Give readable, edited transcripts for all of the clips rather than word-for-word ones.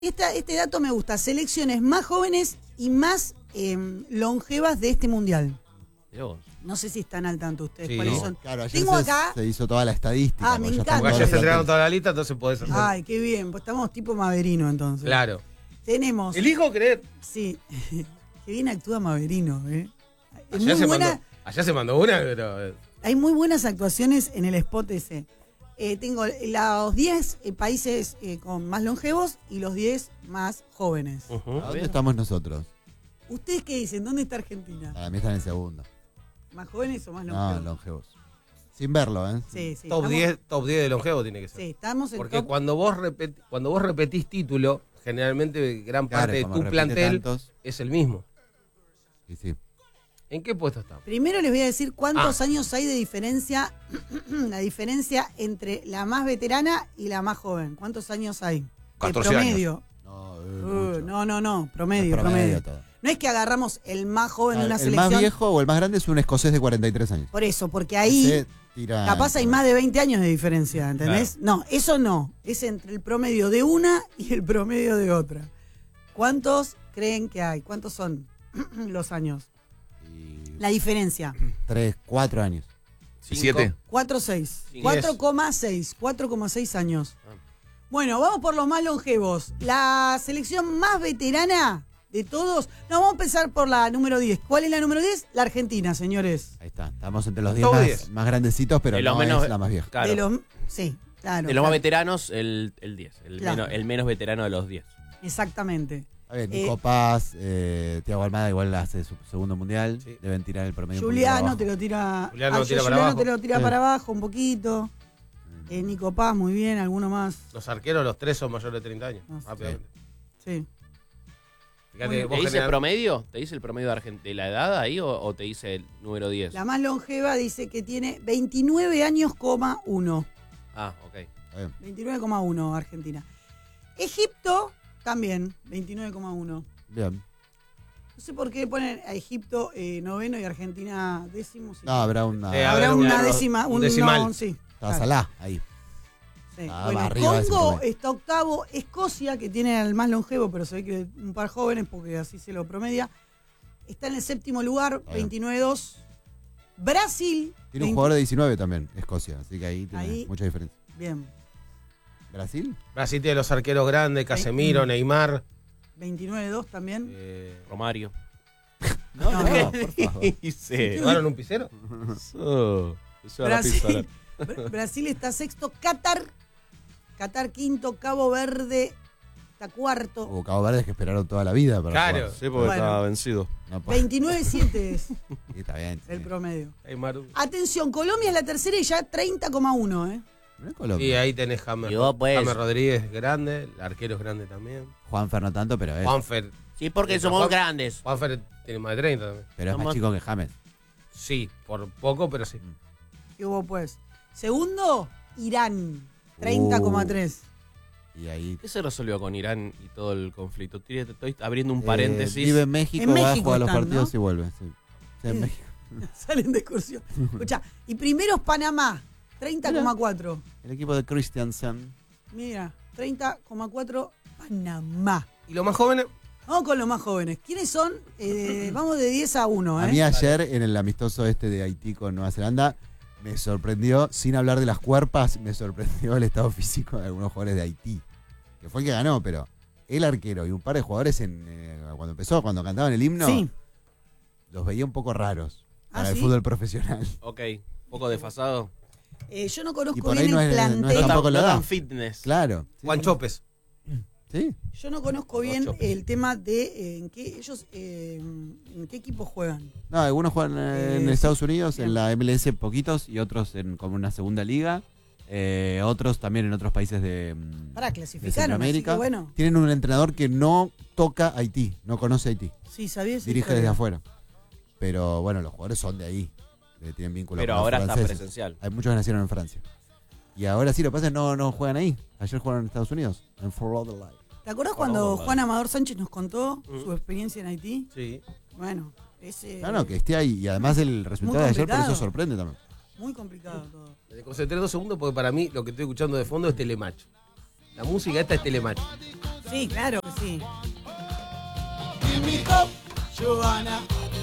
Este dato me gusta. Selecciones más jóvenes y más longevas de este mundial. Dios. No sé si están al tanto ustedes. Sí. ¿Cuáles son? Claro, ayer Tengo acá. se hizo toda la estadística. Ah, me porque ya encanta. están Porque todos ayer se los entregaron planteles. toda la lista, entonces podés hacer. Ay, qué bien. Pues estamos tipo Maverino entonces. Claro. Tenemos. Elijo creer. Sí. Qué bien actúa Maverino, Es muy Ayer buena. se mandó una, pero. Hay muy buenas actuaciones en el spot ese. Tengo los 10 países con más longevos y los 10 más jóvenes. Uh-huh. ¿A dónde estamos nosotros? ¿Ustedes qué dicen? ¿Dónde está Argentina? Para mí están en segundo. ¿Más jóvenes o más No, longevos? longevos. Sin verlo, ¿eh? Sí, sí. Top 10 de longevo tiene que ser. Sí, estamos en Porque top. cuando vos repetís título, generalmente gran Claro, parte de como tu repite plantel tantos. es el mismo. Y sí. ¿En qué puesto estamos? Primero les voy a decir cuántos años hay de diferencia, la diferencia entre la más veterana y la más joven. ¿Cuántos años hay? 14 De promedio. No, mucho. No, promedio. Todo. No es que agarramos el más joven de una El selección. más viejo o el más grande es un escocés de 43 años. Por eso, porque ahí Ese tira capaz hay más de 20 años de diferencia, ¿entendés? Claro. No, eso no. Es entre el promedio de una y el promedio de otra. ¿Cuántos creen que hay? ¿Cuántos son los años? Y La diferencia. 3, 4 años. 7. 4,6. Sí, 4,6. 4,6 años. Ah. Bueno, vamos por los más longevos. La selección más veterana de todos. No, vamos a empezar por la número 10. ¿Cuál es la número 10? La Argentina, señores. Ahí está. Estamos entre los 10 Top más, 10. más grandecitos, pero De los no menos- es la más vieja. Claro. De los, sí, claro. De los más veteranos, el 10. Claro. El menos veterano de los 10. Exactamente. Está bien, Nico Paz, Thiago Almada igual hace su segundo mundial. Sí. Deben tirar el promedio. un Juliano poquito te lo tira. Juliano lo tira para Juliano abajo. te lo tira Sí. para abajo un poquito. Nico Paz, muy bien. ¿Alguno más? Los arqueros, los 3 son mayores de 30 años. No sé. Rápidamente. Sí. Fíjate, Bueno, vos ¿Te dice general- promedio? ¿Te dice el promedio de la edad ahí o te dice el número 10? La más longeva dice que tiene 29 años, 1. Ah, ok. Está bien. 29,1 Argentina. Egipto también, 29,1. Bien. No sé por qué ponen a Egipto noveno y Argentina décimo. Sí. No, habrá una. habrá Habrá una un- décima, un decimal. no, sí. Está Claro, Salah ahí. sí. Ah, Bueno, va arriba de ese Congo promedio. está octavo. Escocia, que tiene el más longevo, pero se ve que un par jóvenes, porque así se lo promedia, está en el séptimo lugar, bien. 29,2. Brasil. Tiene un 20 jugador de 19 también, Escocia. Así que ahí tiene Ahí. mucha diferencia. Bien, ¿Brasil? Brasil tiene los arqueros grandes, Casemiro, Neymar. 29,2 también. Romario. No, por favor. Sí. ¿Jugaron un pisero? Brasil, Brasil está sexto, Qatar quinto, Cabo Verde está cuarto, Hubo Cabo Verde que esperaron toda la vida para Claro. jugar. Sí, porque Bueno. estaba vencido. No puede- 29,7 es Sí, está bien. el sí. promedio. Neymar. Atención, Colombia es la tercera y ya 30,1, No es Colombia. Y ahí tenés James. Y vos, pues. James Rodríguez grande, el arquero es grande también. Juanfer no tanto, pero es, Juanfer. Sí, porque Sí, somos Juan- grandes. Juanfer tiene más de 30 también. pero es más somos- chico que James. Sí, por poco, pero sí. ¿Qué hubo pues? Segundo, Irán, 30,3. Y ahí. ¿Qué se resolvió con Irán y todo el conflicto? Estoy abriendo un paréntesis. Vive en México, En va a México jugar los están, partidos ¿no? y vuelve. Sí. Sí, en México. Salen de excursión. Escucha, y primero es Panamá, 30,4. El equipo de Christiansen. Mira, 30,4 Panamá. ¿Y los más jóvenes? Vamos con los más jóvenes. ¿Quiénes son? Vamos de 10 a 1, A mí ayer, en el amistoso este de Haití con Nueva Zelanda, me sorprendió, sin hablar de las cuerpas, me sorprendió el estado físico de algunos jugadores de Haití. Que fue el que ganó, pero el arquero y un par de jugadores cuando cantaban el himno, Sí. los veía un poco raros para el ¿sí? fútbol profesional. Ok, un poco desfasado. Yo no Y conozco por bien ahí no el es- no es plantel. No tampoco tan, la no edad. tan fitness. Claro. Sí, Juan sí. Chópez. Sí. Yo no conozco bien Chopes. el tema de en qué ellos en qué equipo juegan. No, algunos juegan en sí. Estados Unidos, Bien. en la MLS poquitos, y otros en como una segunda liga. Otros también en otros países de Para clasificar, así Centroamérica. que bueno. Tienen un entrenador que no toca Haití, no conoce Haití. Sí, ¿sabías? Dirige desde afuera. Pero bueno, los jugadores son de ahí. Tienen vínculo Pero con los ahora está franceses. presencial. Hay muchos que nacieron en Francia. Y ahora sí, lo que pasa es que no juegan ahí. Ayer jugaron en Estados Unidos, en Fort Lauderdale. ¿Te acordás cuando vale. Juan Amador Sánchez nos contó Mm. su experiencia en Haití? Sí. Bueno, ese No, que esté ahí. Y además el resultado de ayer por complicado. eso sorprende también. muy complicado todo. Me concentré 2 segundos porque para mí lo que estoy escuchando de fondo es Telemacho. La música esta es Telemacho. Sí, claro que sí. Give me hope, Joanna.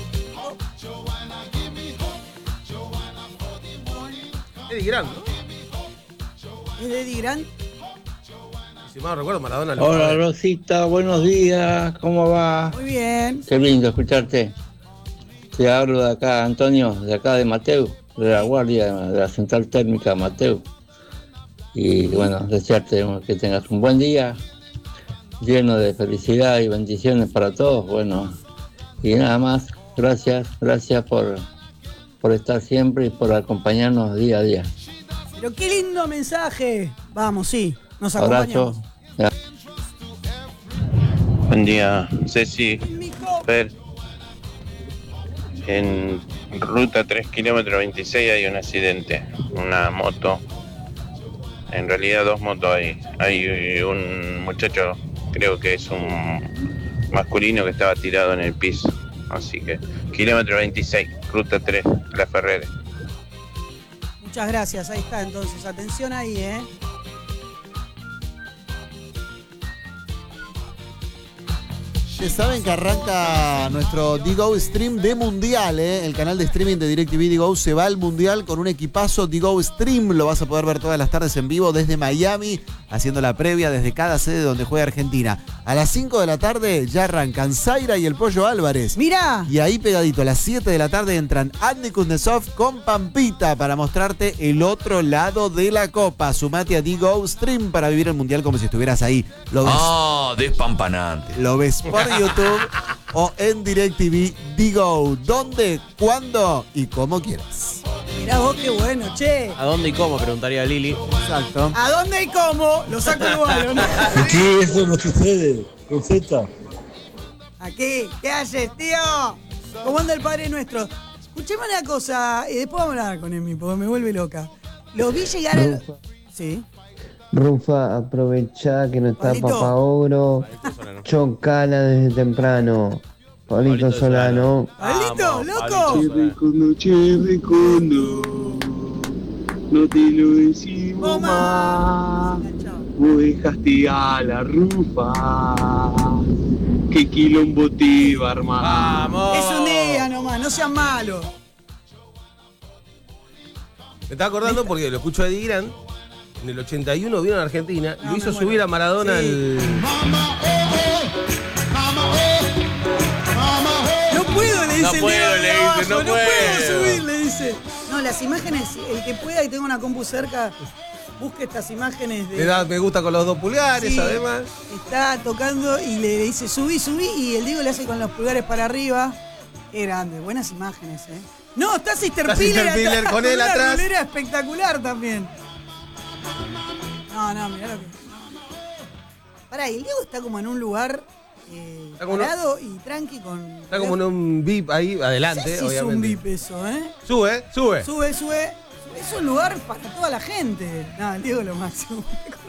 Eddie Grant, ¿no? ¿Es de Eddie Grant? Si mal no recuerdo, Maradona. Hola Rosita, buenos días, ¿cómo va? Muy bien. Qué lindo escucharte. Te hablo de acá, Antonio, de acá de Mateu, de la guardia, de la central térmica Mateu. Y bueno, desearte que tengas un buen día, lleno de felicidad y bendiciones para todos. Bueno, y nada más, gracias por estar siempre y por acompañarnos día a día. Pero qué lindo mensaje. Vamos, sí, nos acompañamos. Abrazo. Buen día, Ceci. Fer. En ruta 3 kilómetros 26 hay un accidente, una moto. En realidad 2 motos hay. Hay un muchacho, creo que es un masculino que estaba tirado en el piso. Así que, kilómetro 26, ruta 3, La Ferrere. Muchas gracias, ahí está entonces. Atención ahí, ¿eh? Saben que arranca nuestro Digo Stream de Mundial, ¿eh? El canal de streaming de DirecTV Digo se va al Mundial con un equipazo Digo Stream. Lo vas a poder ver todas las tardes en vivo desde Miami, haciendo la previa desde cada sede donde juega Argentina. A las 5 de la tarde ya arrancan Zaira y el Pollo Álvarez. ¡Mira! Y ahí pegadito, a las 7 de la tarde entran Andy Kuznetsov con Pampita para mostrarte el otro lado de la Copa. Sumate a Digo Stream para vivir el Mundial como si estuvieras ahí. Lo ves. Despampanante. Lo ves por YouTube o en DirecTV Digo. ¿Dónde, cuándo y cómo quieras? Mirá vos qué bueno, che. ¿A dónde y cómo? Preguntaría Lili. Exacto. ¿A dónde y cómo? Lo saco igual, ¿o no? ¿Por qué eso no sucede, Rosita? Aquí, ¿qué haces, tío? ¿Cómo anda el Padre Nuestro? Escucheme una cosa, y después vamos a hablar con Emi, porque me vuelve loca. Los vi llegar al... Sí. Rufa, aprovechá que no está Pablito. Papá Oro, chocala desde temprano. Pablito Solano. ¡Pablito, loco! Cherry Condo, no te lo decimos más. Vos dejaste a la Rufa, qué quilombo te va a armar. ¡Vamos! Es un día nomás, no sean malos. Me estaba acordando porque lo escucho a Eddie Grant. En el 81 vino a Argentina y No, lo hizo me muero. subir a Maradona Sí. al... No puedo, le dice No el puedo, Diego de le dice, abajo, no puedo puedo. subir, le dice. No, las imágenes, el que pueda y tenga una compu cerca, busque estas imágenes Le da me gusta con los 2 pulgares, Sí. además. Está tocando y le dice subí, y el Diego le hace con los pulgares para arriba. Qué grande, buenas imágenes, ¿eh? No, está Sister Está Piller Sister Piller atrás, con él una atrás. remera espectacular también. No, mirá lo que... Pará, y el Diego está como en un lugar Está como parado y tranqui con... Está como en un VIP ahí adelante, Sí, es un obviamente. VIP eso, ¿eh? Sube. Sube. Es un lugar para toda la gente. No, el Diego es lo máximo.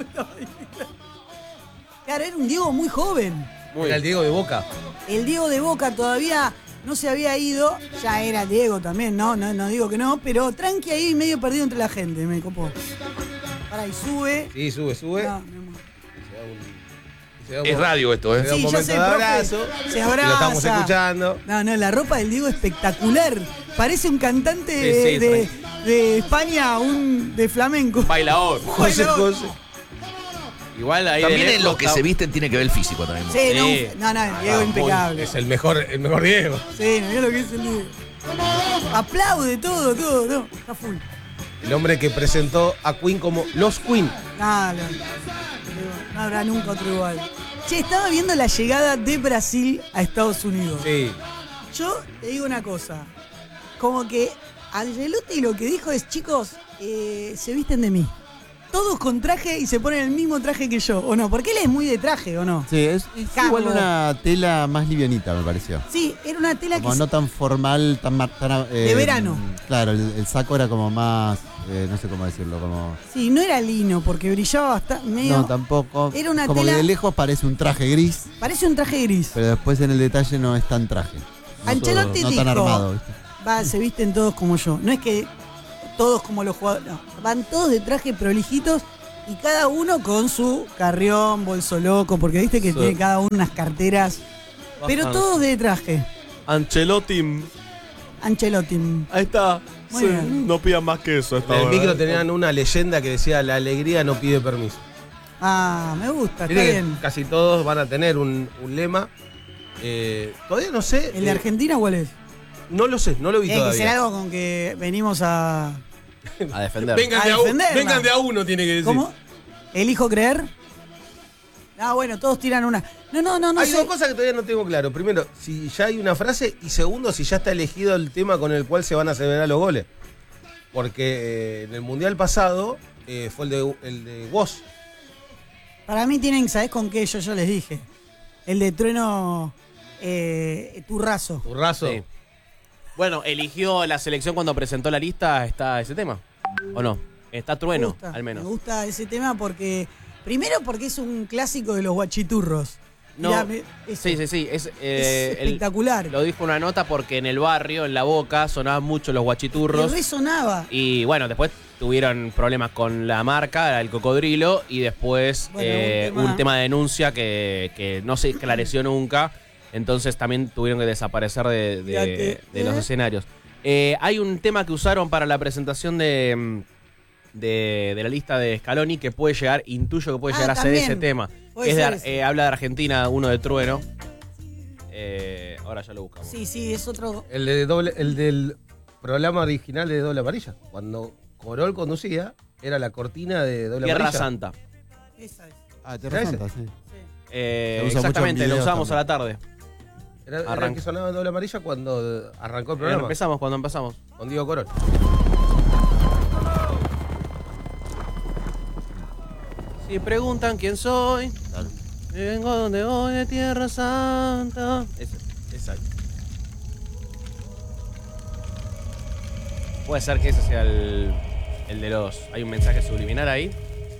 Claro, era un Diego muy joven. Era el Diego de Boca. El Diego de Boca todavía no se había ido. Ya era Diego también, no digo que no. Pero tranqui ahí medio perdido entre la gente, me copó. Pará, y sube. Sí, sube. No, mi amor. Es radio esto, Se da un Sí, ya momento sé, de profe. abrazo. Se Y abraza. lo estamos escuchando. No, la ropa del Diego es espectacular. Parece un cantante Sí, de España, de flamenco. Bailador. José. Igual ahí También de en lejos lo que está- se visten tiene que ver el físico también. Sí, Sí. no, el Diego impecable. Es el mejor Diego. Sí, no vio lo que es el Diego. Aplaude todo, no, está full. El hombre que presentó a Queen como los Queen. No habrá nunca otro igual. Che, estaba viendo la llegada de Brasil a Estados Unidos. Sí. Yo te digo una cosa. Como que Angelotti lo que dijo es, chicos, se visten de mí. Todos con traje y se ponen el mismo traje que yo, ¿o no? Porque él es muy de traje, ¿o no? Sí, es Capo. igual una tela más livianita, me pareció. Sí, era una tela Como que... no tan formal, tan De verano. Claro, el saco era como más, no sé cómo decirlo, como... Sí, no era lino, porque brillaba bastante, medio... No, tampoco. Era una como tela- que de lejos parece un traje gris, Parece un traje gris. pero después en el detalle no es tan traje. No, Ancelotti no tan dijo, armado, ¿viste? se visten todos como yo. No es que todos como los jugadores, no. Van todos de traje prolijitos y cada uno con su carrión, bolso loco, porque viste que Sí. tiene cada uno unas carteras, pero Bajan. todos de traje. Ancelotti. Ancelotti. Ahí está. Muy Sí, bien. no pidan más que eso. En el micro tenían una leyenda que decía: la alegría no pide permiso. Ah, me gusta, está Viste que bien. casi todos van a tener un lema. Todavía no sé. ¿El de Argentina cuál es? No lo sé, no lo vi Tiene que ser todavía. algo con que venimos a... A defender. Vengan a de, defenderla. vengan de a uno, tiene que decir. ¿Cómo? ¿Elijo creer? Ah, bueno, todos tiran una. No Hay sé. dos cosas que todavía no tengo claro. Primero, si ya hay una frase. Y segundo, si ya está elegido el tema con el cual se van a celebrar los goles. Porque en el Mundial pasado fue el de Woz. Para mí tienen, ¿sabés con qué? Yo les dije. El de Trueno Turrazo. Turrazo. Sí. Bueno, eligió la selección cuando presentó la lista, ¿está ese tema? ¿O no? Está Trueno, Me gusta, al menos. Me gusta ese tema porque... Primero porque es un clásico de los guachiturros. No, Mirá, sí. Es espectacular. Lo dijo una nota porque en el barrio, en La Boca, sonaban mucho los Y guachiturros. resonaba. Y bueno, después tuvieron problemas con la marca, el cocodrilo, y después Bueno, un tema de denuncia que no se esclareció nunca. Entonces también tuvieron que desaparecer de los escenarios. Hay un tema que usaron para la presentación de la lista de Scaloni que puede llegar, intuyo que puede llegar a ser también. ese tema. Puede Es ser de, ese. habla de Argentina, uno de Trueno. Ahora ya lo buscamos. Sí, es otro... El del programa original de Doble Amarilla. Cuando Corol conducía, era la cortina de Doble Tierra Amarilla. Santa. Esa es. Ah, Tierra ¿Ese? Santa, sí. Eh, Se usa mucho en exactamente, lo videos usamos también. a la tarde. Era el Arranca. que sonaba en Doble Amarilla cuando arrancó el programa. Cuando empezamos. Con Diego Corol. Si preguntan quién soy, Claro. vengo donde voy de Tierra Santa. Ese. Exacto. Puede ser que ese sea el de los... Hay un mensaje subliminal ahí.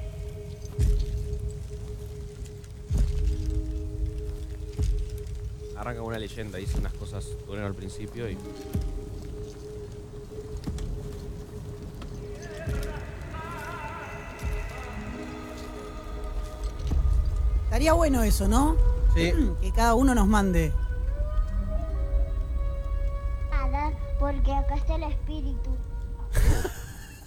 Arranca con una leyenda, dice unas cosas que tuvieron al principio y... Estaría bueno eso, ¿no? Sí. Que cada uno nos mande. Nada, porque acá está el espíritu.